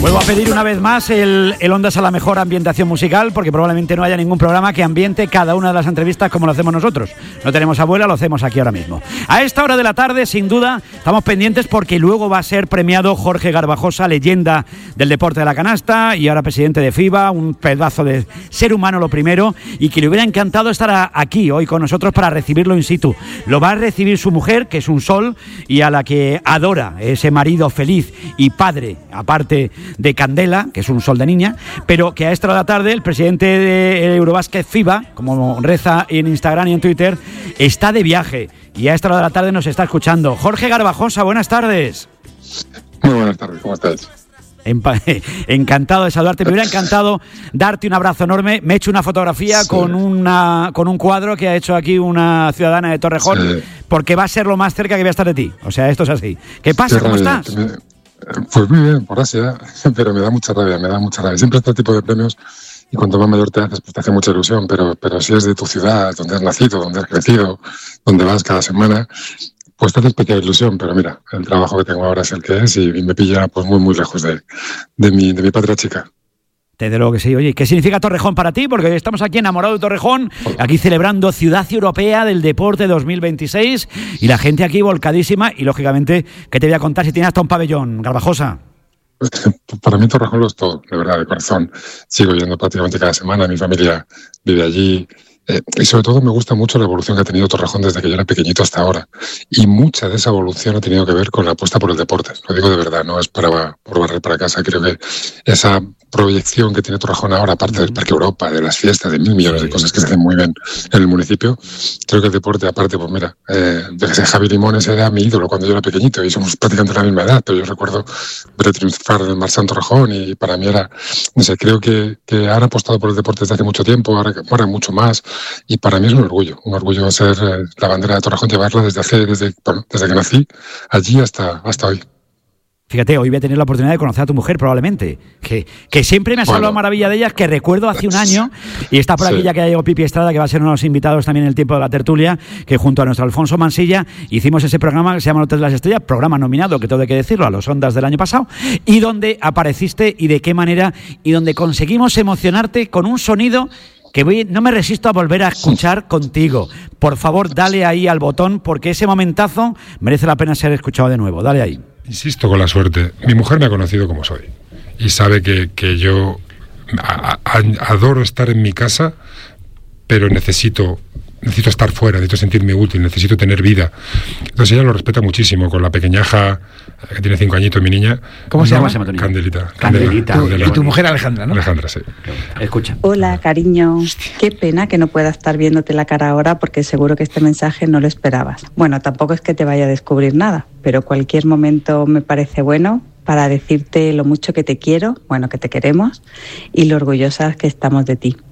Vuelvo a pedir una vez más el Ondas a la mejor ambientación musical, porque probablemente no haya ningún programa que ambiente cada una de las entrevistas como lo hacemos nosotros. No tenemos abuela, lo hacemos aquí ahora mismo. A esta hora de la tarde, sin duda, estamos pendientes porque luego va a ser premiado Jorge Garbajosa, leyenda del deporte de la canasta y ahora presidente de FIBA, un pedazo de ser humano lo primero, y que le hubiera encantado estar aquí hoy con nosotros para recibirlo in situ. Lo va a recibir su mujer, que es un sol, y a la que adora, ese marido feliz y padre, aparte de Candela, que es un sol de niña, pero que a esta hora de la tarde el presidente de Eurobásquet FIBA, como reza en Instagram y en Twitter, está de viaje y a esta hora de la tarde nos está escuchando. Jorge Garbajosa, buenas tardes. Muy buenas tardes, ¿cómo estás? Encantado de saludarte, me hubiera encantado darte un abrazo enorme. Me he hecho una fotografía con un cuadro que ha hecho aquí una ciudadana de Torrejón, porque va a ser lo más cerca que voy a estar de ti. O sea, esto es así. ¿Qué pasa? ¿Cómo estás? Pues muy bien, por Asia, pero me da mucha rabia. Siempre este tipo de premios, y cuanto más mayor te haces, pues te hace mucha ilusión, pero si es de tu ciudad, donde has nacido, donde has crecido, donde vas cada semana, pues te hace especial ilusión. Pero mira, el trabajo que tengo ahora es el que es y me pilla pues muy lejos de mi patria chica. Desde luego que sí. Oye, ¿qué significa Torrejón para ti? Porque estamos aquí enamorados de Torrejón, aquí celebrando Ciudad Europea del Deporte 2026 y la gente aquí volcadísima. Y lógicamente, ¿qué te voy a contar si tienes hasta un pabellón, Garbajosa? Para mí Torrejón lo es todo, de verdad, de corazón. Sigo yendo prácticamente cada semana, mi familia vive allí. Y sobre todo me gusta mucho la evolución que ha tenido Torrejón desde que yo era pequeñito hasta ahora. Y mucha de esa evolución ha tenido que ver con la apuesta por el deporte. Lo digo de verdad, no es por barrer para casa. Creo que esa proyección que tiene Torrejón ahora, aparte del Parque Europa, de las fiestas, de 1.000 millones de cosas que se hacen muy bien en el municipio, creo que el deporte, aparte, pues mira, Javi Limones era mi ídolo cuando yo era pequeñito y somos prácticamente la misma edad, pero yo recuerdo ver triunfar el Marsan Torrejón y para mí era, no sé, creo que han apostado por el deporte desde hace mucho tiempo, ahora mucho más, y para mí es un orgullo ser la bandera de Torrejón, llevarla desde que nací allí hasta hoy. Fíjate, hoy voy a tener la oportunidad de conocer a tu mujer probablemente, que siempre me ha hablado maravilla de ellas, que recuerdo hace un año, y está por aquí ya que ya llegó Pipi Estrada, que va a ser uno de los invitados también en el tiempo de la tertulia, que junto a nuestro Alfonso Mansilla hicimos ese programa que se llama Hotel de las Estrellas, programa nominado, que todo hay que decirlo, a los Ondas del año pasado, y donde apareciste y de qué manera, y donde conseguimos emocionarte con un sonido que no me resisto a volver a escuchar contigo. Por favor, dale ahí al botón, porque ese momentazo merece la pena ser escuchado de nuevo. Dale ahí. Insisto con la suerte. Mi mujer me ha conocido como soy y sabe que yo adoro estar en mi casa, pero necesito estar fuera, necesito sentirme útil, necesito tener vida. Entonces ella lo respeta muchísimo, con la pequeñaja que tiene 5 añitos, mi niña. ¿Cómo se llama esa niña? Candelita. Y tu mujer Alejandra, ¿no? Alejandra, sí. Escucha. Hola, cariño. Qué pena que no pueda estar viéndote la cara ahora, porque seguro que este mensaje no lo esperabas. Bueno, tampoco es que te vaya a descubrir nada, pero cualquier momento me parece bueno para decirte lo mucho que te quiero, bueno, que te queremos y lo orgullosas que estamos de ti.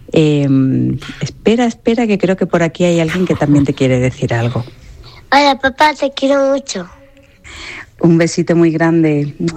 Espera, que creo que por aquí hay alguien que también te quiere decir algo. Hola, papá, te quiero mucho. Un besito muy grande. ¡Un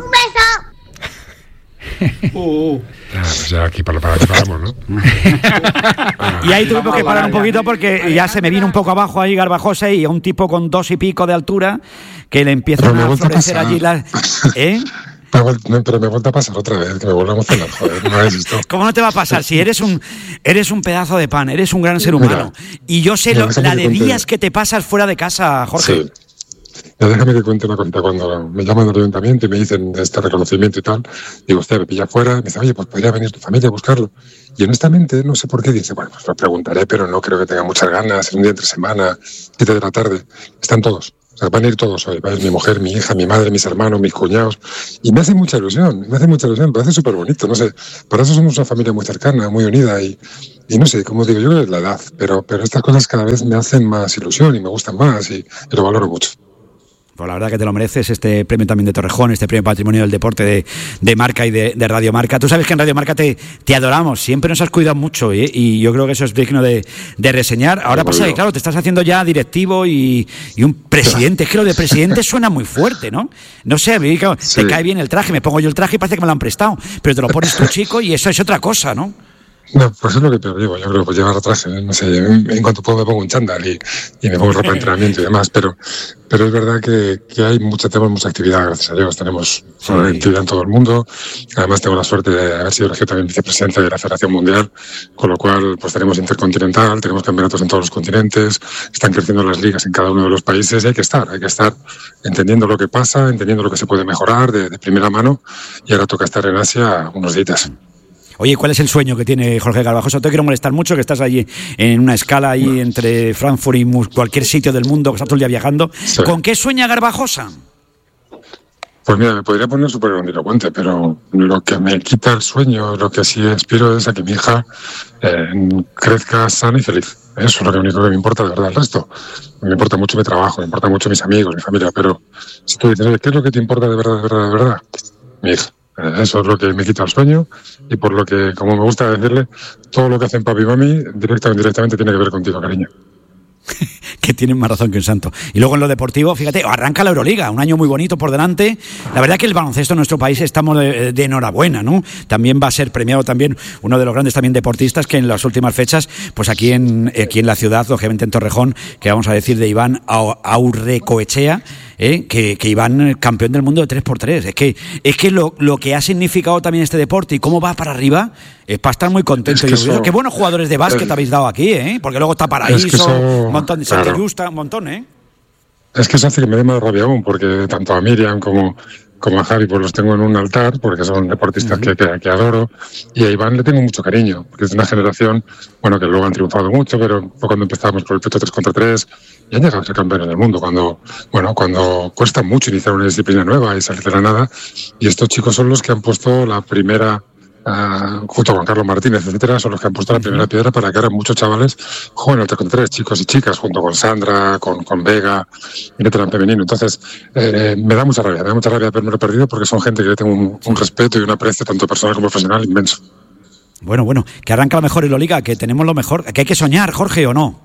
beso! Pues ya aquí paramos, ¿no? Y ahí tuvimos que parar un poquito porque ya se me vino un poco abajo ahí Garbajosa y a un tipo con 2 y pico de altura que le empiezan a florecer allí las... Pero me vuelve a pasar otra vez, que me vuelve a emocionar, joder, no es esto. ¿Cómo no te va a pasar? Si eres un pedazo de pan, eres un gran ser humano. Y yo sé la de días que te pasas fuera de casa, Jorge. Sí. Ya déjame que cuente una cosita. Cuando me llaman del ayuntamiento y me dicen este reconocimiento y tal, digo, usted me pilla fuera, me dice, oye, pues podría venir tu familia a buscarlo. Y honestamente, no sé por qué, dice, bueno, pues lo preguntaré, pero no creo que tenga muchas ganas, un día entre semana, 7 de la tarde. Están todos. O sea, van a ir todos hoy. Va a ir mi mujer, mi hija, mi madre, mis hermanos, mis cuñados. Y me hace mucha ilusión, me parece súper bonito, no sé. Para eso somos una familia muy cercana, muy unida y no sé, como digo, yo creo que es la edad, pero estas cosas cada vez me hacen más ilusión y me gustan más y lo valoro mucho. Pues la verdad que te lo mereces, este premio también de Torrejón, este premio Patrimonio del Deporte de Marca y de Radio Marca. Tú sabes que en Radio Marca te adoramos, siempre nos has cuidado mucho, ¿eh? Y yo creo que eso es digno de reseñar. Ahora pasa que, claro, te estás haciendo ya directivo y un presidente. Es que lo de presidente suena muy fuerte, ¿no? No sé, a mí te cae bien el traje, me pongo yo el traje y parece que me lo han prestado, pero te lo pones tú, chico, y eso es otra cosa, ¿no? No, pues es lo que te digo, yo creo que pues llevar atrás, no sé, en cuanto puedo me pongo un chándal y me pongo ropa de entrenamiento y demás, pero es verdad que tenemos mucha actividad, gracias a Dios, tenemos actividad en todo el mundo, además tengo la suerte de haber sido elegido también vicepresidente de la Federación Mundial, con lo cual pues tenemos intercontinental, tenemos campeonatos en todos los continentes, están creciendo las ligas en cada uno de los países y hay que estar entendiendo lo que pasa, entendiendo lo que se puede mejorar de primera mano, y ahora toca estar en Asia unos días. Oye, ¿cuál es el sueño que tiene Jorge Garbajosa? Te quiero molestar mucho, que estás allí en una escala ahí entre Frankfurt y cualquier sitio del mundo, que estás todo el día viajando. Sí. ¿Con qué sueña Garbajosa? Pues mira, me podría poner súper grandilocuente, pero lo que me quita el sueño, lo que sí aspiro es a que mi hija crezca sana y feliz. Eso es lo único que me importa de verdad. El resto me importa mucho mi trabajo, me importa mucho mis amigos, mi familia, pero si tú dices, oye, ¿qué es lo que te importa de verdad? Mi hija. Eso es lo que me quita el sueño y por lo que, como me gusta decirle, todo lo que hacen papi y mami, directamente o indirectamente, tiene que ver contigo, cariño. Que tienen más razón que un santo. Y luego en lo deportivo, fíjate, arranca la Euroliga, un año muy bonito por delante. La verdad que el baloncesto en nuestro país estamos de enhorabuena, ¿no? También va a ser premiado también uno de los grandes también deportistas que en las últimas fechas, pues aquí en la ciudad, lógicamente en Torrejón, que vamos a decir de Iván Aurrecoechea, que Iván, campeón del mundo de 3x3. Es que lo que ha significado también este deporte y cómo va para arriba, es para estar muy contento. Qué buenos jugadores de básquet habéis dado aquí, porque luego está Paraíso, un montón de Santa Justa, un montón, Es que eso hace que me dé más rabia aún, porque tanto a Miriam como a Javi pues los tengo en un altar, porque son deportistas que adoro, y a Iván le tengo mucho cariño, porque es una generación, bueno, que luego han triunfado mucho, pero fue cuando empezamos con el peto 3x3 y han llegado a ser campeones del mundo, cuando cuesta mucho iniciar una disciplina nueva y salir de la nada, y estos chicos son los que han puesto la primera, junto con Carlos Martínez, etcétera, son los que han puesto la primera piedra para que ahora muchos chavales jueguen al 3x3, chicos y chicas, junto con Sandra, con Vega, etcétera, en femenino. Entonces, me da mucha rabia haberme perdido, porque son gente que le tengo un respeto y un aprecio, tanto personal como profesional, inmenso. Bueno, que arranca la mejor Euroliga, que tenemos lo mejor, que hay que soñar, Jorge, ¿o no?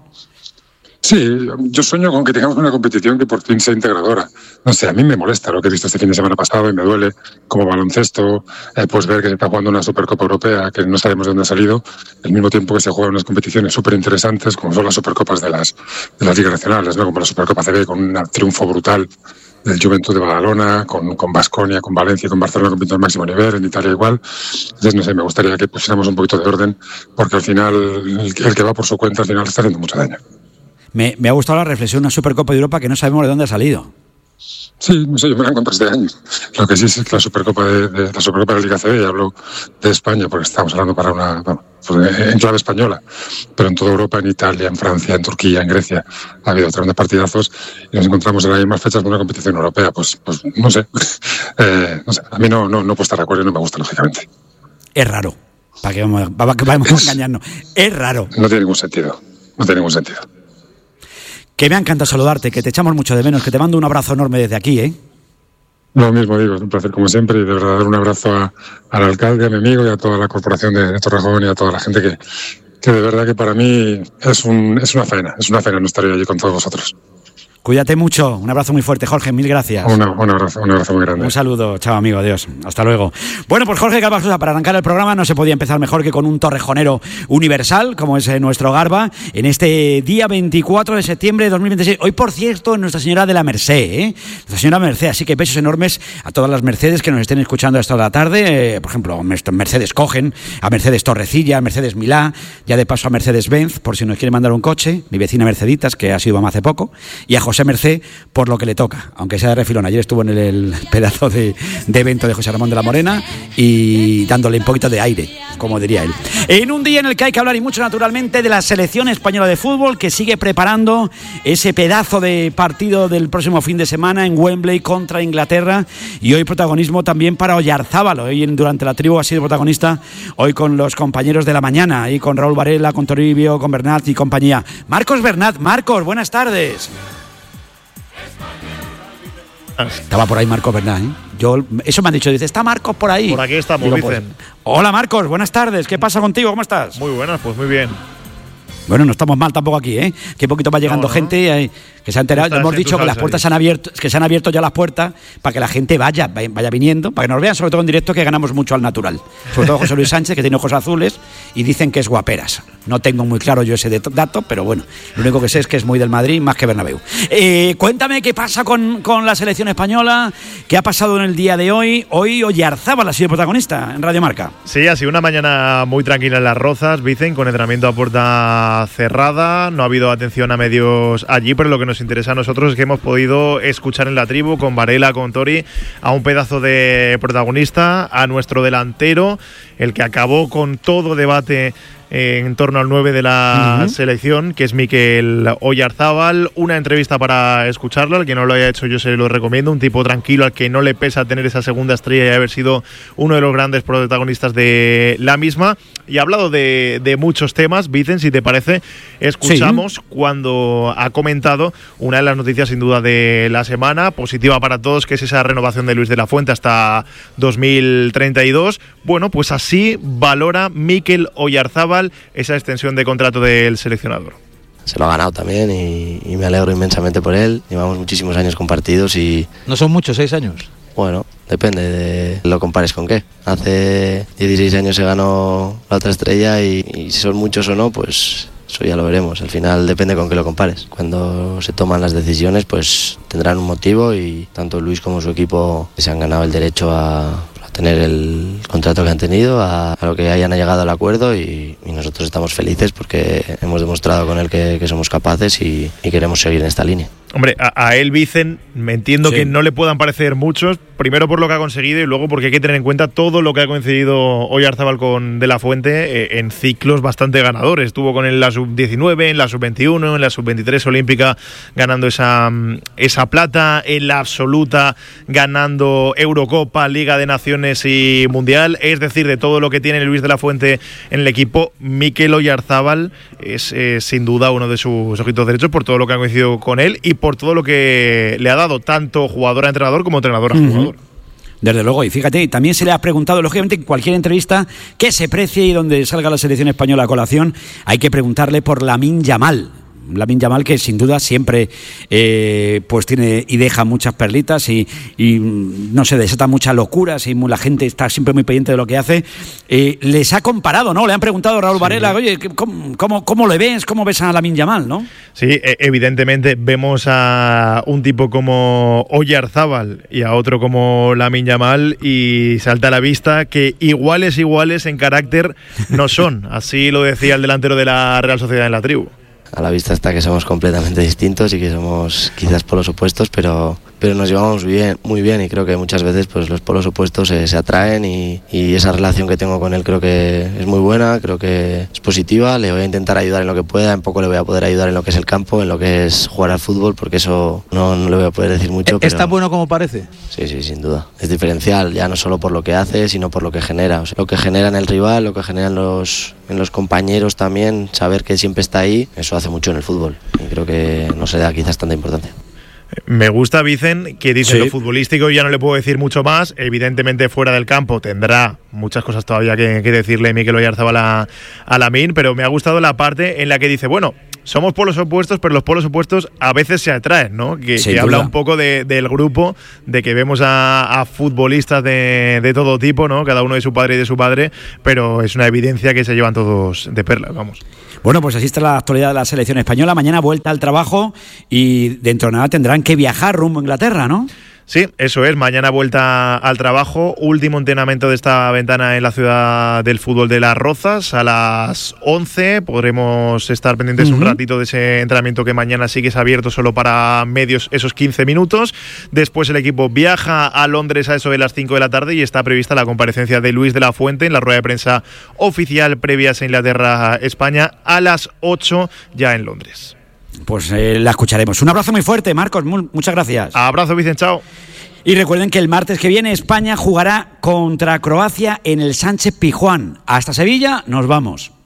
Sí, yo sueño con que tengamos una competición que por fin sea integradora. No sé, a mí me molesta lo que he visto este fin de semana pasado y me duele como baloncesto, pues ver que se está jugando una Supercopa Europea que no sabemos de dónde ha salido, al mismo tiempo que se juegan unas competiciones súper interesantes como son las Supercopas de las ligas nacionales, ¿no? Como la Supercopa CB con un triunfo brutal del Juventud de Badalona, con Baskonia, con Valencia y con Barcelona compitiendo al máximo nivel, en Italia igual. Entonces, no sé, me gustaría que pusiéramos un poquito de orden, porque al final el que va por su cuenta al final está haciendo mucho daño. Me ha gustado la reflexión, una Supercopa de Europa que no sabemos de dónde ha salido. Sí, no sé, yo me la encontré este año. Lo que sí es que la Supercopa de la Liga CB, y hablo de España, porque estamos hablando en clave española, pero en toda Europa, en Italia, en Francia, en Turquía, en Grecia, ha habido tremendos partidazos y nos encontramos en las mismas fechas de una competición europea. Pues no sé. A mí no puedo estar de acuerdo y no me gusta, lógicamente. Es raro. ¿Para qué vamos a engañarnos? Es raro. No tiene ningún sentido. Que me encanta saludarte, que te echamos mucho de menos, que te mando un abrazo enorme desde aquí, Lo mismo digo, es un placer como siempre, y de verdad dar un abrazo al alcalde, a mi amigo y a toda la corporación de Torrejón y a toda la gente que de verdad que para mí es una faena no estar allí con todos vosotros. Cuídate mucho, un abrazo muy fuerte, Jorge, mil gracias. Un abrazo muy grande. Un saludo, chao amigo, adiós, hasta luego. Bueno, pues Jorge Garbajosa, para arrancar el programa no se podía empezar mejor que con un torrejonero universal, como es nuestro Garba, en este día 24 de septiembre de 2026. Hoy, por cierto, Nuestra Señora de la Merced, Nuestra Señora Merced, así que besos enormes a todas las Mercedes que nos estén escuchando a esta hora de la tarde, por ejemplo, Mercedes Cogen, a Mercedes Torrecilla, a Mercedes Milá, ya de paso a Mercedes Benz, por si nos quiere mandar un coche, mi vecina Merceditas, que ha sido mamá hace poco, y a José Merced por lo que le toca, aunque sea de refilón. Ayer estuvo en el pedazo de evento de José Ramón de la Morena y dándole un poquito de aire, como diría él. En un día en el que hay que hablar, y mucho naturalmente, de la selección española de fútbol, que sigue preparando ese pedazo de partido del próximo fin de semana en Wembley contra Inglaterra, y hoy protagonismo también para Oyarzábal. Hoy durante la tribu ha sido protagonista, hoy con los compañeros de la mañana, y con Raúl Varela, con Toribio, con Bernat y compañía. Marcos Bernat, buenas tardes. Estaba por ahí Marcos Bernat, eso me han dicho, dice, ¿está Marcos por ahí? Por aquí estamos, digo, dicen. Pues, hola Marcos, buenas tardes, ¿qué pasa contigo? ¿Cómo estás? Muy buenas, pues muy bien. Bueno, no estamos mal tampoco aquí, que poquito va llegando gente. Que se ha enterado, hemos dicho que las puertas se han abierto ya las puertas para que la gente vaya viniendo, para que nos vean, sobre todo en directo, que ganamos mucho al natural. Sobre todo José Luis Sánchez, que tiene ojos azules y dicen que es guaperas. No tengo muy claro yo ese dato, pero bueno, lo único que sé es que es muy del Madrid, más que Bernabéu. Cuéntame qué pasa con la selección española, qué ha pasado en el día de hoy. Hoy Oyarzábal ha sido protagonista en Radio Marca. Sí, ha sido una mañana muy tranquila en Las Rozas, Vicen, con entrenamiento a puerta cerrada. No ha habido atención a medios allí, pero lo que nos interesa a nosotros es que hemos podido escuchar en la tribu, con Varela, con Tori, a un pedazo de protagonista, a nuestro delantero, el que acabó con todo debate en torno al 9 de la selección, que es Mikel Oyarzábal. Una entrevista para escucharlo, al que no lo haya hecho yo se lo recomiendo, un tipo tranquilo al que no le pesa tener esa segunda estrella y haber sido uno de los grandes protagonistas de la misma. Y ha hablado de muchos temas. Vicen, si te parece, escuchamos cuando ha comentado una de las noticias sin duda de la semana, positiva para todos, que es esa renovación de Luis de la Fuente hasta 2032. Bueno, pues así valora Mikel Oyarzábal esa extensión de contrato del seleccionador. Se lo ha ganado también y me alegro inmensamente por él. Llevamos muchísimos años compartidos y... ¿No son muchos, 6 años? Bueno, depende de lo compares con qué. Hace 16 años se ganó la otra estrella y si son muchos o no, pues eso ya lo veremos. Al final depende con qué lo compares. Cuando se toman las decisiones, pues tendrán un motivo y tanto Luis como su equipo se han ganado el derecho a tener el contrato que han tenido, a lo que hayan llegado al acuerdo y nosotros estamos felices porque hemos demostrado con él que somos capaces y queremos seguir en esta línea. Hombre, a él, Vicen, me entiendo que no le puedan parecer muchos, primero por lo que ha conseguido y luego porque hay que tener en cuenta todo lo que ha coincidido Oyarzábal con De la Fuente en ciclos bastante ganadores. Estuvo con él en la sub-19, en la sub-21, en la sub-23 olímpica ganando esa plata, en la absoluta ganando Eurocopa, Liga de Naciones y Mundial. Es decir, de todo lo que tiene Luis De la Fuente en el equipo, Mikel Oyarzábal es sin duda uno de sus ojitos derechos por todo lo que ha coincidido con él y por todo lo que le ha dado tanto jugador a entrenador como entrenador a jugador. Desde luego, y fíjate, también se le ha preguntado, lógicamente, en cualquier entrevista que se precie y donde salga la selección española a colación, hay que preguntarle por Lamine Yamal. Lamine Yamal, que sin duda siempre pues tiene y deja muchas perlitas y no sé, desata muchas locuras y la gente está siempre muy pendiente de lo que hace. Les ha comparado, ¿no? Le han preguntado a Raúl Varela, oye, ¿cómo le ves? ¿Cómo ves a Lamine Yamal, no? Sí, evidentemente vemos a un tipo como Oyarzábal y a otro como Lamine Yamal y salta a la vista que iguales en carácter no son. Así lo decía el delantero de la Real Sociedad en la tribu. A la vista está que somos completamente distintos y que somos quizás polos opuestos, pero nos llevamos muy bien y creo que muchas veces pues los polos opuestos se atraen y esa relación que tengo con él creo que es muy buena, creo que es positiva. Le voy a intentar ayudar en lo que pueda, en poco le voy a poder ayudar en lo que es el campo, en lo que es jugar al fútbol, porque eso no le voy a poder decir mucho. ¿Es tan bueno como parece? Sí, sin duda. Es diferencial, ya no solo por lo que hace, sino por lo que genera. O sea, lo que genera en el rival, lo que genera en los compañeros también, saber que siempre está ahí, eso hace mucho en el fútbol y creo que no se da quizás tanta importancia. Me gusta, Vicen, que dice lo futbolístico, ya no le puedo decir mucho más. Evidentemente fuera del campo tendrá muchas cosas todavía que decirle Mikel Oyarzábal a Lamine, pero me ha gustado la parte en la que dice, bueno, somos polos opuestos, pero los polos opuestos a veces se atraen, ¿no? Que habla un poco del grupo, de que vemos a futbolistas de todo tipo, ¿no? Cada uno de su padre y de su padre, pero es una evidencia que se llevan todos de perlas, vamos. Bueno, pues así está la actualidad de la selección española. Mañana vuelta al trabajo y dentro de nada tendrán que viajar rumbo a Inglaterra, ¿no? Sí, eso es. Mañana vuelta al trabajo. Último entrenamiento de esta ventana en la ciudad del fútbol de Las Rozas a las 11. Podremos estar pendientes un ratito de ese entrenamiento que mañana sí que es abierto solo para medios, esos 15 minutos. Después el equipo viaja a Londres a eso de las 5 de la tarde y está prevista la comparecencia de Luis de la Fuente en la rueda de prensa oficial previa a Inglaterra-España a las 8 ya en Londres. Pues la escucharemos. Un abrazo muy fuerte, Marcos. Muchas gracias. Abrazo, Vicen. Chao. Y recuerden que el martes que viene España jugará contra Croacia en el Sánchez Pizjuán. Hasta Sevilla, nos vamos.